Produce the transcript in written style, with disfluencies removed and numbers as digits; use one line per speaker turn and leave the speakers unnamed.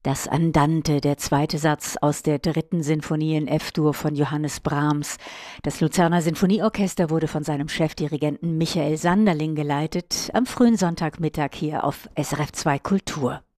Das Andante, der zweite Satz aus der dritten Sinfonie in F-Dur von Johannes Brahms. Das Luzerner Sinfonieorchester wurde von seinem Chefdirigenten Michael Sanderling geleitet, am frühen Sonntagmittag hier auf SRF 2 Kultur.